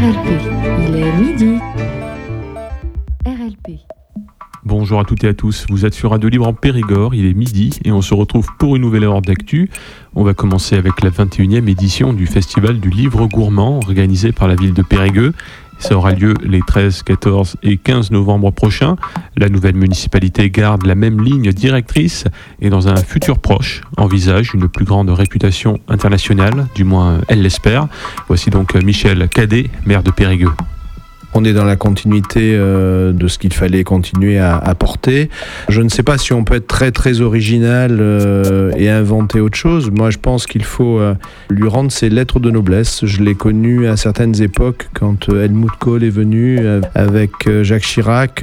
RLP, il est midi. RLP. Bonjour à toutes et à tous, vous êtes sur Radio Libre en Périgord, il est midi et on se retrouve pour une nouvelle heure d'actu. On va commencer avec la 21e édition du Festival du Livre Gourmand organisé par la ville de Périgueux. Ça aura lieu les 13, 14 et 15 novembre prochains. La nouvelle municipalité garde la même ligne directrice et dans un futur proche envisage une plus grande réputation internationale, du moins elle l'espère. Voici donc Michel Cadet, maire de Périgueux. On est dans la continuité de ce qu'il fallait continuer à porter. Je ne sais pas si on peut être très très original et inventer autre chose. Moi, je pense qu'il faut lui rendre ses lettres de noblesse. Je l'ai connu à certaines époques quand Helmut Kohl est venu avec Jacques Chirac.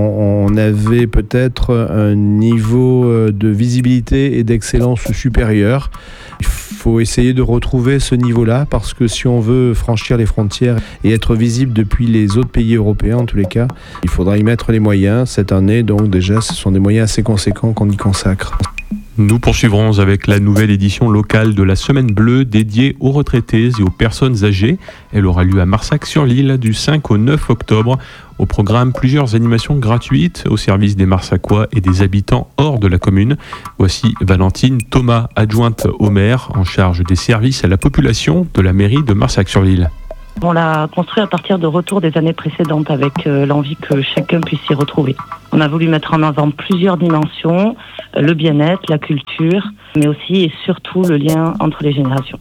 On avait peut-être un niveau de visibilité et d'excellence supérieur. Il faut essayer de retrouver ce niveau-là parce que si on veut franchir les frontières et être visible depuis les autres pays européens, en tous les cas, il faudra y mettre les moyens. Cette année, donc déjà, ce sont des moyens assez conséquents qu'on y consacre. Nous poursuivrons avec la nouvelle édition locale de la Semaine Bleue dédiée aux retraités et aux personnes âgées. Elle aura lieu à Marsac-sur-l'Île du 5 au 9 octobre. Au programme, plusieurs animations gratuites au service des Marsacois et des habitants hors de la commune. Voici Valentine Thomas, adjointe au maire en charge des services à la population de la mairie de Marsac-sur-l'Île. On l'a construit à partir de retours des années précédentes avec l'envie que chacun puisse s'y retrouver. On a voulu mettre en avant plusieurs dimensions, le bien-être, la culture, mais aussi et surtout le lien entre les générations.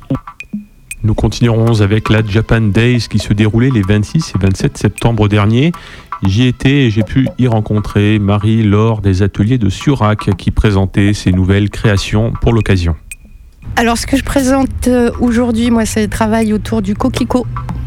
Nous continuerons avec la Japan Days qui se déroulait les 26 et 27 septembre dernier. J'y étais et j'ai pu y rencontrer Marie lors des ateliers de Surac qui présentait ses nouvelles créations pour l'occasion. Alors ce que je présente aujourd'hui, moi, c'est le travail autour du coquelicot.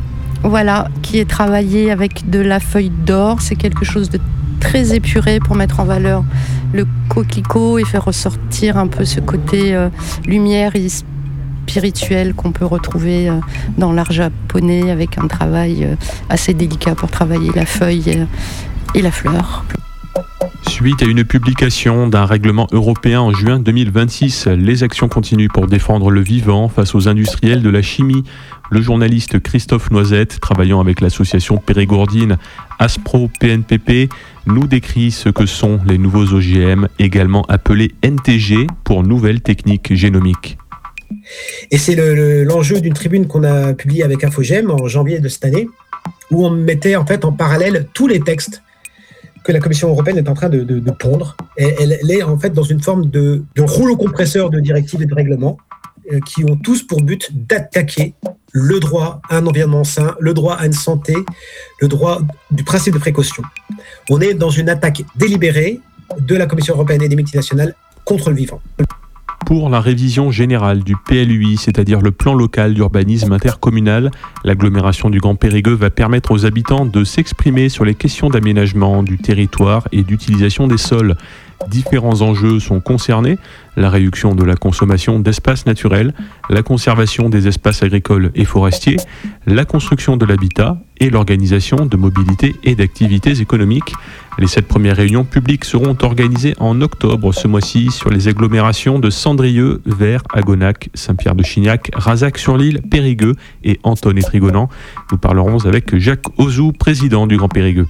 Voilà, qui est travaillé avec de la feuille d'or. C'est quelque chose de très épuré pour mettre en valeur le coquelicot et faire ressortir un peu ce côté lumière et spirituel qu'on peut retrouver dans l'art japonais avec un travail assez délicat pour travailler la feuille et la fleur. Suite à une publication d'un règlement européen en juin 2026, les actions continuent pour défendre le vivant face aux industriels de la chimie. Le journaliste Christophe Noisette, travaillant avec l'association périgourdine Aspro PNPP, nous décrit ce que sont les nouveaux OGM, également appelés NTG, pour nouvelles techniques génomiques. Et c'est l'enjeu d'une tribune qu'on a publiée avec Infogem en janvier de cette année, où on mettait en fait en parallèle tous les textes que la Commission européenne est en train de pondre. Et elle est en fait dans une forme de rouleau compresseur de directives et de règlements qui ont tous pour but d'attaquer le droit à un environnement sain, le droit à une santé, le droit du principe de précaution. On est dans une attaque délibérée de la Commission européenne et des multinationales contre le vivant. Pour la révision générale du PLUI, c'est-à-dire le plan local d'urbanisme intercommunal, l'agglomération du Grand Périgueux va permettre aux habitants de s'exprimer sur les questions d'aménagement du territoire et d'utilisation des sols. Différents enjeux sont concernés, la réduction de la consommation d'espaces naturels, la conservation des espaces agricoles et forestiers, la construction de l'habitat et l'organisation de mobilité et d'activités économiques. Les 7 premières réunions publiques seront organisées en octobre ce mois-ci sur les agglomérations de Cendrieux, Vers, Agonac, Saint-Pierre-de-Chignac, Razac-sur-l'Île, Périgueux et Anton et Trigonan. Nous parlerons avec Jacques Ozou, président du Grand Périgueux.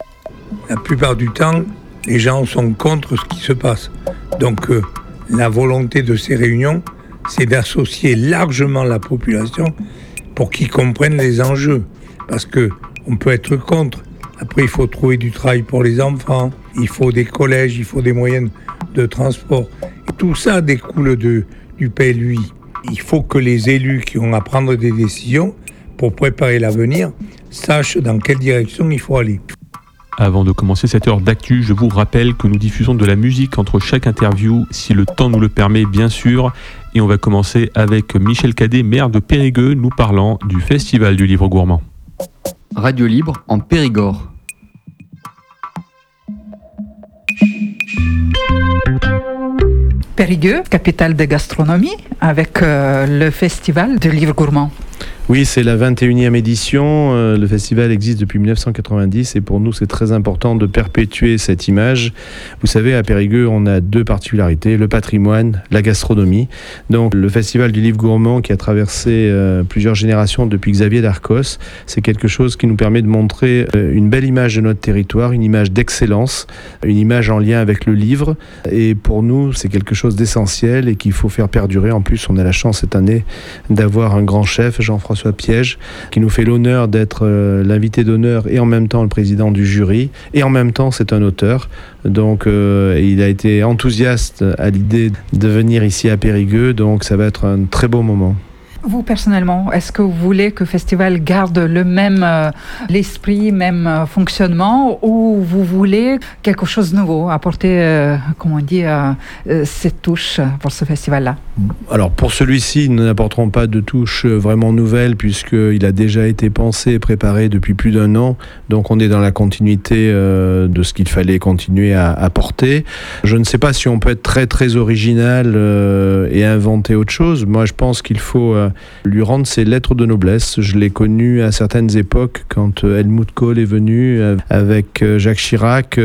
La plupart du temps, les gens sont contre ce qui se passe. Donc la volonté de ces réunions, c'est d'associer largement la population pour qu'ils comprennent les enjeux. Parce qu'on peut être contre. Après, il faut trouver du travail pour les enfants, il faut des collèges, il faut des moyens de transport. Et tout ça découle du PLUI. Il faut que les élus qui ont à prendre des décisions pour préparer l'avenir sachent dans quelle direction il faut aller. Avant de commencer cette heure d'actu, je vous rappelle que nous diffusons de la musique entre chaque interview, si le temps nous le permet bien sûr. Et on va commencer avec Michel Cadet, maire de Périgueux, nous parlant du Festival du Livre Gourmand. Radio Libre en Périgord. Périgueux, capitale de gastronomie, avec le Festival du Livre Gourmand. Oui, c'est la 21e édition. Le festival existe depuis 1990 et pour nous, c'est très important de perpétuer cette image. Vous savez, à Périgueux, on a 2 particularités, le patrimoine, la gastronomie. Donc, le festival du livre gourmand qui a traversé plusieurs générations depuis Xavier Darcos, c'est quelque chose qui nous permet de montrer une belle image de notre territoire, une image d'excellence, une image en lien avec le livre. Et pour nous, c'est quelque chose d'essentiel et qu'il faut faire perdurer. En plus, on a la chance cette année d'avoir un grand chef, Jean-François Piège, qui nous fait l'honneur d'être l'invité d'honneur et en même temps le président du jury, et en même temps c'est un auteur. Donc il a été enthousiaste à l'idée de venir ici à Périgueux, donc ça va être un très beau moment. Vous, personnellement, est-ce que vous voulez que le festival garde le même l'esprit, même fonctionnement, ou vous voulez quelque chose de nouveau, apporter, cette touche pour ce festival-là? Alors, pour celui-ci, nous n'apporterons pas de touche vraiment nouvelle, puisqu'il a déjà été pensé et préparé depuis plus d'1 an. Donc, on est dans la continuité de ce qu'il fallait continuer à apporter. Je ne sais pas si on peut être très, très original et inventer autre chose. Moi, je pense qu'il faut lui rendre ses lettres de noblesse. Je l'ai connu à certaines époques quand Helmut Kohl est venu avec Jacques Chirac.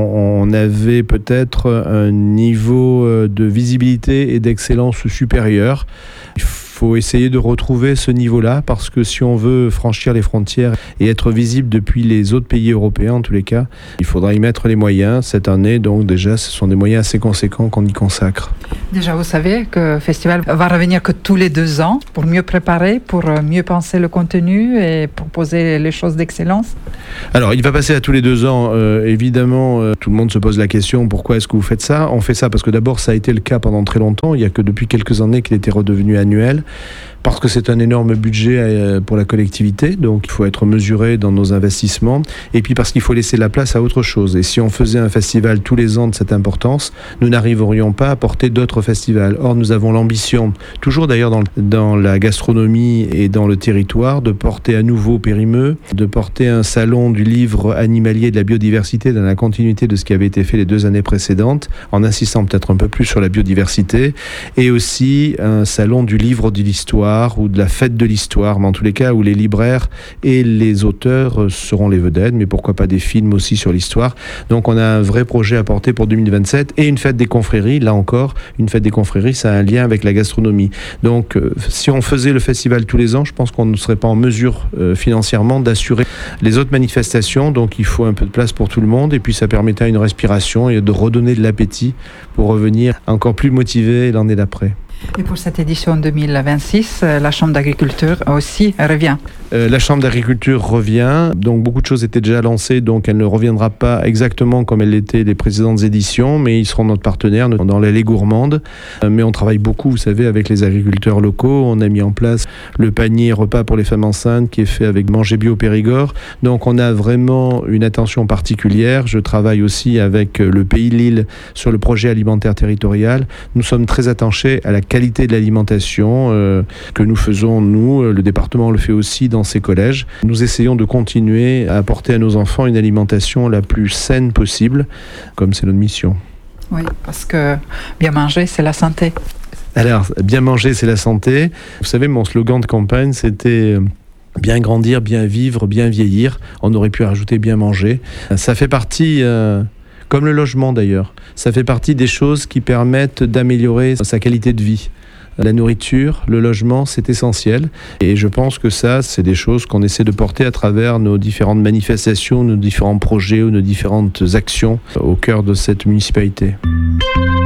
On avait peut-être un niveau de visibilité et d'excellence supérieur. Il faut essayer de retrouver ce niveau-là parce que si on veut franchir les frontières et être visible depuis les autres pays européens, en tous les cas, il faudra y mettre les moyens. Cette année, donc déjà, ce sont des moyens assez conséquents qu'on y consacre. Déjà, vous savez que le festival va revenir que tous les 2 ans pour mieux préparer, pour mieux penser le contenu et proposer les choses d'excellence. Alors, il va passer à tous les 2 ans. Évidemment, tout le monde se pose la question, pourquoi est-ce que vous faites ça ? On fait ça parce que d'abord, ça a été le cas pendant très longtemps. Il n'y a que depuis quelques années qu'il était redevenu annuel. Parce que c'est un énorme budget pour la collectivité, donc il faut être mesuré dans nos investissements, et puis parce qu'il faut laisser la place à autre chose. Et si on faisait un festival tous les ans de cette importance, nous n'arriverions pas à porter d'autres festivals. Or, nous avons l'ambition, toujours d'ailleurs dans la gastronomie et dans le territoire, de porter à nouveau Périmeux, de porter un salon du livre animalier et de la biodiversité dans la continuité de ce qui avait été fait les 2 années précédentes, en insistant peut-être un peu plus sur la biodiversité, et aussi un salon du livre de l'histoire, ou de la fête de l'histoire, mais en tous les cas où les libraires et les auteurs seront les vedettes, mais pourquoi pas des films aussi sur l'histoire. Donc on a un vrai projet à porter pour 2027 et une fête des confréries. Là encore, une fête des confréries, ça a un lien avec la gastronomie. Donc si on faisait le festival tous les ans, je pense qu'on ne serait pas en mesure financièrement d'assurer les autres manifestations. Donc il faut un peu de place pour tout le monde et puis ça permettrait une respiration et de redonner de l'appétit pour revenir encore plus motivé l'année d'après. Et pour cette édition 2026, la Chambre d'agriculture aussi revient. La Chambre d'agriculture revient, donc beaucoup de choses étaient déjà lancées, donc elle ne reviendra pas exactement comme elle l'était les précédentes éditions, mais ils seront notre partenaire dans l'allée gourmande. Mais on travaille beaucoup, vous savez, avec les agriculteurs locaux. On a mis en place le panier repas pour les femmes enceintes qui est fait avec Manger Bio Périgord. Donc on a vraiment une attention particulière. Je travaille aussi avec le Pays de Lille sur le projet alimentaire territorial. Nous sommes très attachés à la qualité de l'alimentation que nous faisons, nous. Le département le fait aussi dans ses collèges. Nous essayons de continuer à apporter à nos enfants une alimentation la plus saine possible, comme c'est notre mission. Oui, parce que bien manger, c'est la santé. Alors, bien manger, c'est la santé. Vous savez, mon slogan de campagne, c'était bien grandir, bien vivre, bien vieillir. On aurait pu rajouter bien manger. Ça fait partie... comme le logement d'ailleurs. Ça fait partie des choses qui permettent d'améliorer sa qualité de vie. La nourriture, le logement, c'est essentiel. Et je pense que ça, c'est des choses qu'on essaie de porter à travers nos différentes manifestations, nos différents projets ou nos différentes actions au cœur de cette municipalité.